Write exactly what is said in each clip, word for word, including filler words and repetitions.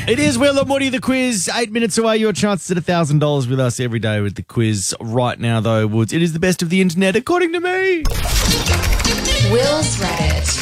It is Will and Woody, the quiz. Eight minutes away, your chance at one thousand dollars with us every day with the quiz. Right now, though, Woods, it is the best of the internet, according to me. Will's Reddit.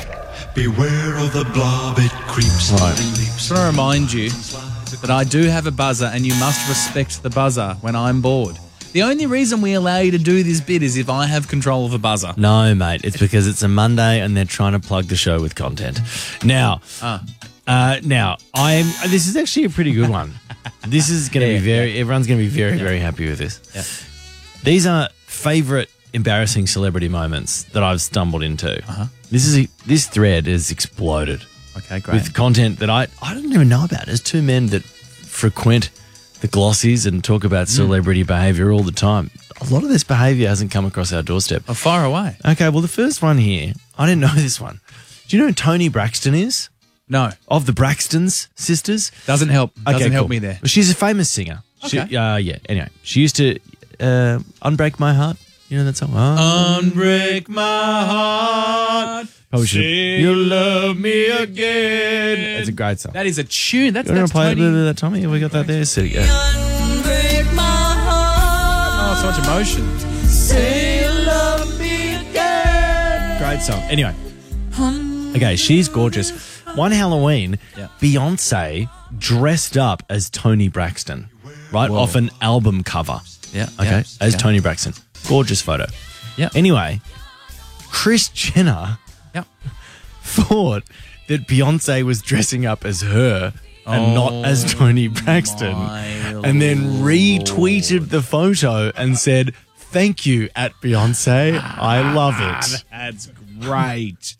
Beware of the blob, it creeps Right. and leaps. just want to remind you that I do have a buzzer and you must respect the buzzer when I'm bored. The only reason we allow you to do this bit is if I have control of a buzzer. No, mate, it's because it's a Monday and they're trying to plug the show with content. Now, Ah. uh, now I'm. This is actually a pretty good one. This is going to Yeah, be very. Everyone's going to be very, very happy with this. Yeah. These are favourite embarrassing celebrity moments that I've stumbled into. Uh-huh. This is a, this thread has exploded Okay, great. with content that I I didn't even know about. There's two men that frequent the glossies and talk about celebrity behaviour all the time. A lot of this behaviour hasn't come across our doorstep. Oh, far away. Okay, well, the first one here, I didn't know this one. Do you know who Toni Braxton is? No, Of the Braxtons sisters? doesn't help. Doesn't Okay, help cool. me there. Well, she's a famous singer. She, Okay. uh, yeah, anyway. She used to uh, Unbreak My Heart. You know that song? Oh, Unbreak my heart. probably should. say You love me again. It's a great song. That is a tune. That's, You want that's to play a Tony. little bit of that, Tommy? Have we got that there? So, yeah. Unbreak my heart. Oh, so much emotion. Say you love me again. Great song. Anyway. Okay, she's gorgeous. One Halloween, Yeah. Beyonce dressed up as Toni Braxton, right? Whoa. Off an album cover. Yeah. Okay, yeah, as yeah. Toni Braxton. Gorgeous photo. Yeah. Anyway, Kris Jenner Yeah. thought that Beyonce was dressing up as her and Oh, not as Toni Braxton, my and then retweeted the photo and said, "Thank you at Beyonce. I love it." That's great.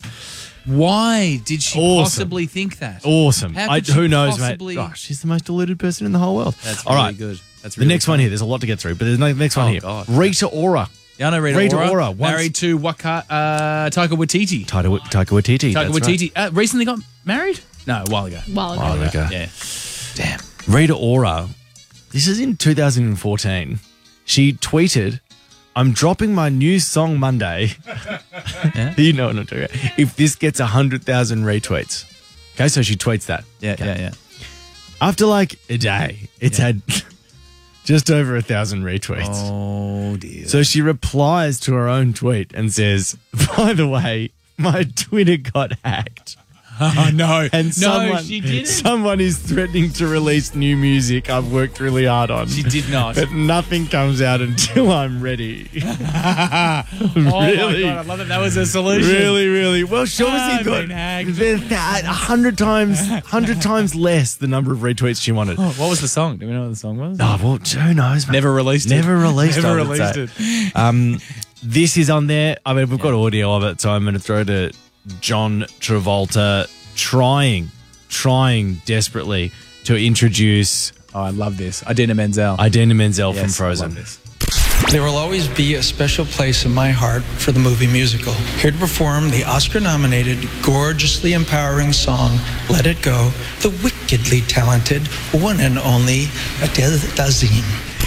Why did she Awesome. possibly think that? Awesome. How I, could she who knows, possibly- mate? Oh, she's the most deluded person in the whole world. That's all really right. good. That's The really next one here. There's a lot to get through, but there's no next one Oh, here. God. Rita Ora. Yeah, I know Rita, Rita Ora. Ora, once- Married to Waka, uh, Taika Waititi. Taika, Taika Waititi. Taika that's right. Waititi. Uh, recently got married? No, a while ago. While ago. Oh, okay. Yeah. Damn. Rita Ora, this is in two thousand fourteen. She tweeted, "I'm dropping my new song Monday." Yeah. You know what I'm talking about. If this gets one hundred thousand retweets. Okay, so she tweets that. Yeah, Okay. yeah, yeah. After like a day, it's Yeah. had just over a thousand retweets. Oh, dear. So she replies to her own tweet and says, "By the way, my Twitter got hacked. Oh, no. And no, someone, she didn't. someone is threatening to release new music I've worked really hard on. She did not. But nothing comes out until I'm ready." Oh, really? my God. I love that. That was a solution. Really, really. Well, she I've obviously got been hacked. a hundred times, hundred times less the number of retweets she wanted. Oh, what was the song? Do we know what the song was? Oh, well, who knows? mate? Never released it. Never released Never I would released say. it. Um, this is on there. I mean, we've got audio of it, so I'm going to throw to John Travolta trying, trying desperately to introduce Oh, I love this. Idina Menzel. Idina Menzel from Yes, I Frozen. love this. There will always be a special place in my heart for the movie musical. Here to perform the Oscar-nominated, gorgeously empowering song, Let It Go, the wickedly talented, one and only Adele Dazeem.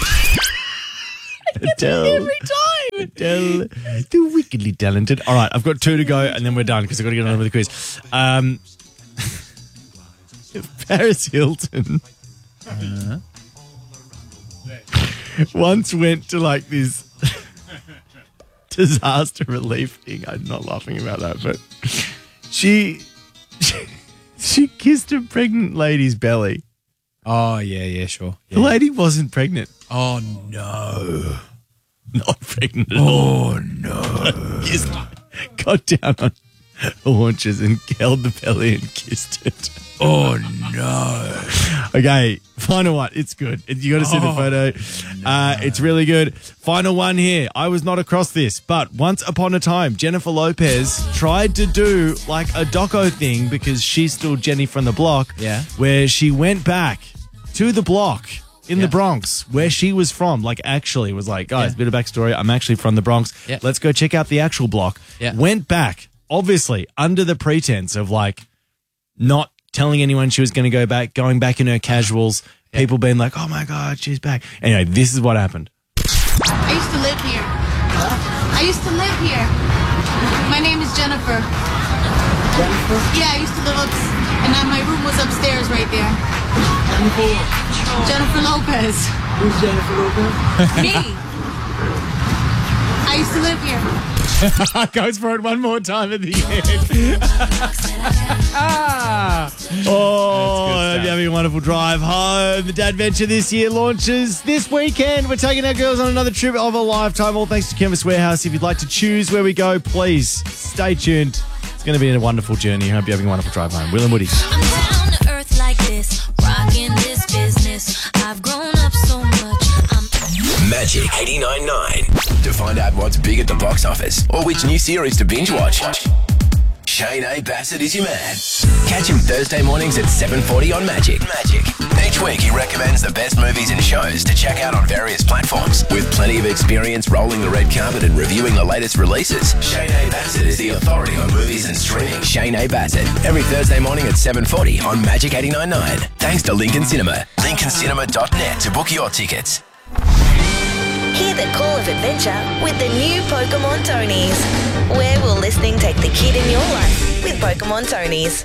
Adele. Every time. Adele. The wickedly talented. All right, I've got two to go, and then we're done because I've got to get on with the quiz. Um, Paris Hilton once went to like this disaster relief thing. I'm not laughing about that, but she she, she kissed a pregnant lady's belly. Oh, yeah, yeah, sure. The Yeah. lady wasn't pregnant. Oh, no. Not pregnant at all. Oh, no. Kissed, got down on her haunches and held the belly and kissed it. Oh, no. Okay, final one. It's good. You got to see the Oh, photo. Uh, it's really good. Final one here. I was not across this, but once upon a time, Jennifer Lopez tried to do like a doco thing because she's still Jenny from the block. Yeah. Where she went back to the block in Yeah. the Bronx where she was from. Like actually was like, guys, Yeah. bit of backstory. I'm actually from the Bronx. Yeah. Let's go check out the actual block. Yeah. Went back, obviously under the pretense of like not telling anyone she was going to go back, going back in her casuals, people being like, oh my God, she's back. Anyway, this is what happened. I used to live here. I used to live here. My name is Jennifer. Jennifer? Yeah, I used to live up, and then my room was upstairs right there. Jennifer Lopez. Who's Jennifer Lopez? Me. I used to live here. Goes for it one more time at the end. Oh, I hope you're having a wonderful drive home. The Dad Venture this year launches this weekend. We're taking our girls on another trip of a lifetime, all thanks to Chemist Warehouse. If you'd like to choose where we go, please stay tuned. It's going to be a wonderful journey. I hope you're having a wonderful drive home. Will and Woody. I'm down to earth like this, rocking this business. I've grown up so much. I'm Magic eighty-nine point nine. To find out what's big at the box office or which new series to binge watch, Shane A. Bassett is your man. Catch him Thursday mornings at seven forty on Magic. Magic. Each week he recommends the best movies and shows to check out on various platforms. With plenty of experience rolling the red carpet and reviewing the latest releases, Shane A. Bassett is the authority on movies and streaming. Shane A. Bassett. Every Thursday morning at seven forty on Magic eighty-nine point nine. Thanks to Lincoln Cinema. lincoln cinema dot net to book your tickets. Hear the call of adventure with the new Pokemon Tonies. Where will listening take the kid in your life with Pokemon Tonies?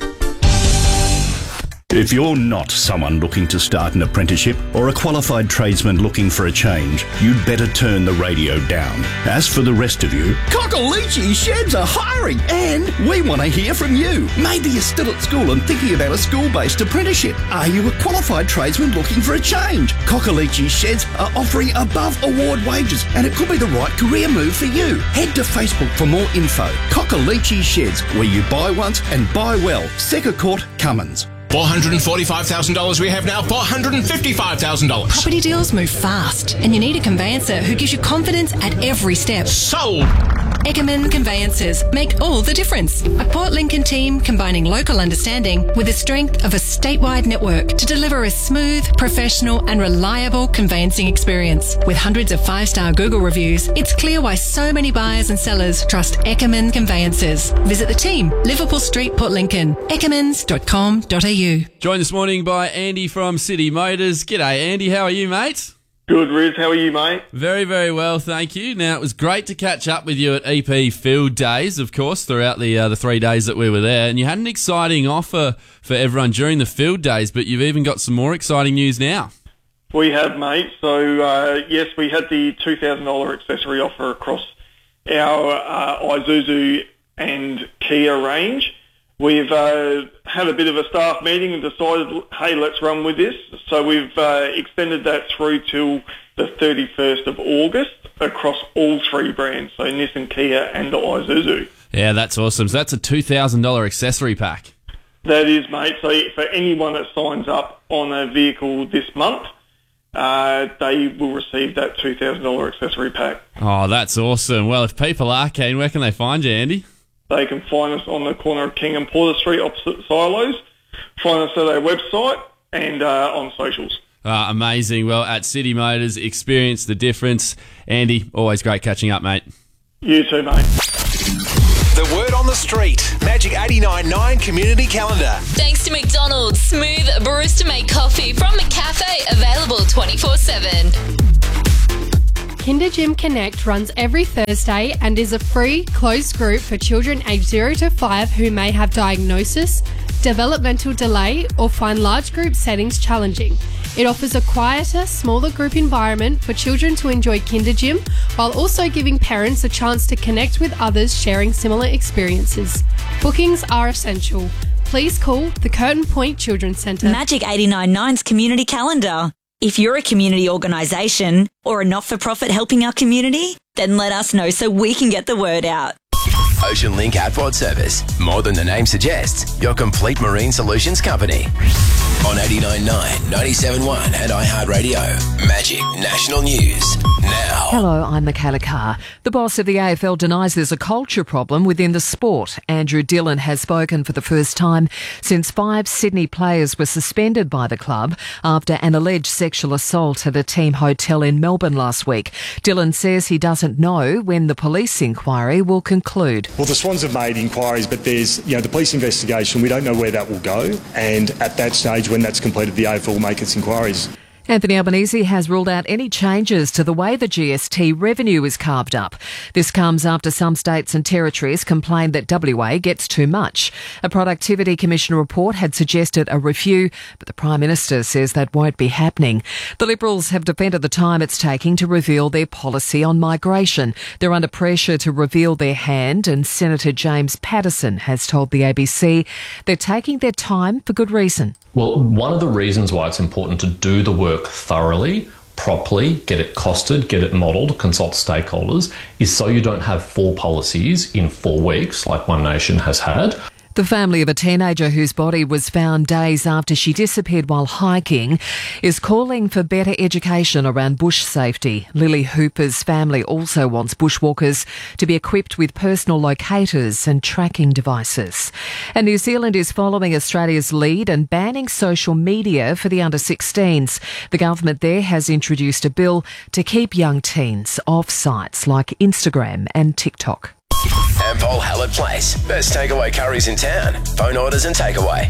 If you're not someone looking to start an apprenticeship or a qualified tradesman looking for a change, you'd better turn the radio down. As for the rest of you, Cockaleachy Sheds are hiring and we want to hear from you. Maybe you're still at school and thinking about a school-based apprenticeship. Are you a qualified tradesman looking for a change? Cockaleachy Sheds are offering above award wages and it could be the right career move for you. Head to Facebook for more info. Cockaleachy Sheds, where you buy once and buy well. Secker Court, Cummins. four hundred forty-five thousand dollars we have now, four hundred fifty-five thousand dollars. Property deals move fast, and you need a conveyancer who gives you confidence at every step. Sold! Eckerman Conveyancers make all the difference. A Port Lincoln team combining local understanding with the strength of a statewide network to deliver a smooth, professional and reliable conveyancing experience. With hundreds of five-star Google reviews, it's clear why so many buyers and sellers trust Eckerman Conveyancers. Visit the team, Liverpool Street, Port Lincoln, eckermans dot com dot a u. Joined this morning by Andy from City Motors. G'day, Andy. How are you, mate? Good, Riz. How are you, mate? Very, very well, thank you. Now, it was great to catch up with you at E P Field Days, of course, throughout the uh, the three days that we were there. And you had an exciting offer for everyone during the Field Days, but you've even got some more exciting news now. We have, mate. So, uh, yes, we had the two thousand dollars accessory offer across our uh, Isuzu and Kia range. We've uh, had a bit of a staff meeting and decided, hey, let's run with this. So we've uh, extended that through till the thirty-first of August across all three brands, so Nissan, Kia and Isuzu. Yeah, that's awesome. So that's a two thousand dollars accessory pack. That is, mate. So for anyone that signs up on a vehicle this month, uh, they will receive that two thousand dollars accessory pack. Oh, that's awesome. Well, if people are keen, where can they find you, Andy? They can find us on the corner of King and Porter Street opposite Silos. Find us at our website and uh, on socials. Uh, amazing. Well, at City Motors, experience the difference. Andy, always great catching up, mate. You too, mate. The word on the street. Magic eighty-nine point nine Community Calendar. Thanks to McDonald's. Smooth barista-made coffee from McCafe. Available twenty-four seven. Kinder Gym Connect runs every Thursday and is a free, closed group for children aged zero to five who may have diagnosis, developmental delay, or find large group settings challenging. It offers a quieter, smaller group environment for children to enjoy Kinder Gym, while also giving parents a chance to connect with others sharing similar experiences. Bookings are essential. Please call the Curtin Point Children's Centre. Magic eighty-nine point nine's Community Calendar. If you're a community organisation or a not-for-profit helping our community, then let us know so we can get the word out. Ocean Link Outboard Service. More than the name suggests, your complete marine solutions company. On eighty-nine point nine, ninety-seven point one and iHeartRadio. Magic National News. Now. Hello, I'm Michaela Carr. The boss of the A F L denies there's a culture problem within the sport. Andrew Dillon has spoken for the first time since five Sydney players were suspended by the club after an alleged sexual assault at a team hotel in Melbourne last week. Dillon says he doesn't know when the police inquiry will conclude. Well, the Swans have made inquiries, but there's, you know, the police investigation. We don't know where that will go. And at that stage, when that's completed, the A F L will make its inquiries. Anthony Albanese has ruled out any changes to the way the G S T revenue is carved up. This comes after some states and territories complained that W A gets too much. A Productivity Commission report had suggested a review, but the Prime Minister says that won't be happening. The Liberals have defended the time it's taking to reveal their policy on migration. They're under pressure to reveal their hand, and Senator James Paterson has told the A B C they're taking their time for good reason. Well, one of the reasons why it's important to do the work thoroughly, properly, get it costed, get it modelled, consult stakeholders, is so you don't have four policies in four weeks like One Nation has had. The family of a teenager whose body was found days after she disappeared while hiking is calling for better education around bush safety. Lily Hooper's family also wants bushwalkers to be equipped with personal locators and tracking devices. And New Zealand is following Australia's lead and banning social media for the under sixteens. The government there has introduced a bill to keep young teens off sites like Instagram and TikTok. Ampol Hallett Place. Best takeaway curries in town. Phone orders and takeaway.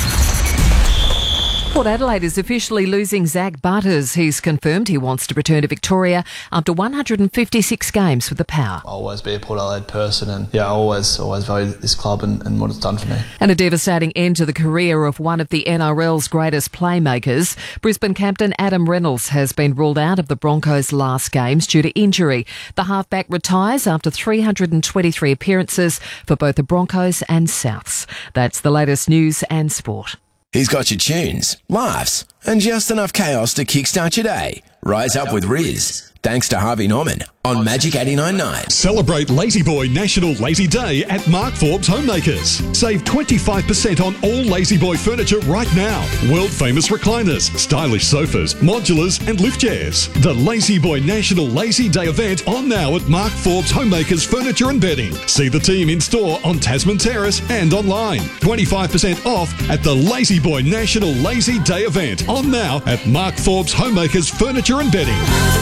Port Adelaide is officially losing Zach Butters. He's confirmed he wants to return to Victoria after one hundred fifty-six games with the Power. I'll always be a Port Adelaide person, and yeah, I always, always value this club and, and what it's done for me. And a devastating end to the career of one of the N R L's greatest playmakers. Brisbane captain Adam Reynolds has been ruled out of the Broncos' last games due to injury. The halfback retires after three hundred twenty-three appearances for both the Broncos and Souths. That's the latest news and sport. He's got your tunes, laughs, and just enough chaos to kickstart your day. Rise up with Riz. Thanks to Harvey Norman on Magic eighty-nine point nine. Celebrate Lazy Boy National Lazy Day at Mark Forbes Homemakers. Save twenty-five percent on all Lazy Boy furniture right now. World famous recliners, stylish sofas, modulars and lift chairs. The Lazy Boy National Lazy Day event on now at Mark Forbes Homemakers Furniture and Bedding. See the team in store on Tasman Terrace and online. twenty-five percent off at the Lazy Boy National Lazy Day event on now at Mark Forbes Homemakers Furniture and Bedding.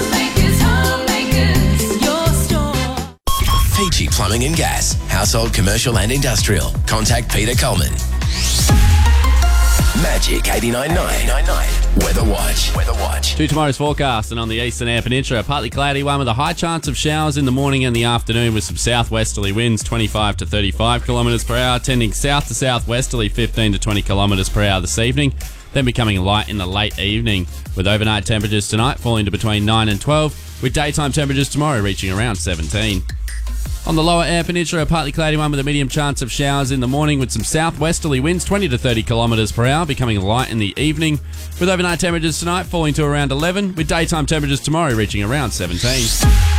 Peachy Plumbing and Gas. Household, commercial and industrial. Contact Peter Coleman. Magic eighty-nine point nine. Weather Watch. Weather Watch. To tomorrow's forecast, and on the eastern Eyre Peninsula, a partly cloudy one with a high chance of showers in the morning and the afternoon with some southwesterly winds, twenty-five to thirty-five kilometres per hour, tending south to southwesterly, fifteen to twenty kilometres per hour this evening, then becoming light in the late evening, with overnight temperatures tonight falling to between nine and twelve, with daytime temperatures tomorrow reaching around seventeen. On the lower Eyre Peninsula, a partly cloudy one with a medium chance of showers in the morning with some southwesterly winds, twenty to thirty kilometres per hour, becoming light in the evening, with overnight temperatures tonight falling to around eleven, with daytime temperatures tomorrow reaching around seventeen.